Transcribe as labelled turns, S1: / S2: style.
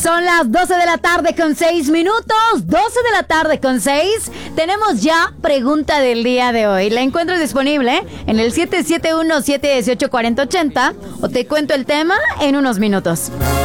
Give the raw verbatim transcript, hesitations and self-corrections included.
S1: Son las doce de la tarde con seis minutos. doce de la tarde con seis. Tenemos ya pregunta del día de hoy. La encuentro disponible en el siete siete uno, siete uno ocho, cuatro cero ocho cero o te cuento el tema en unos minutos.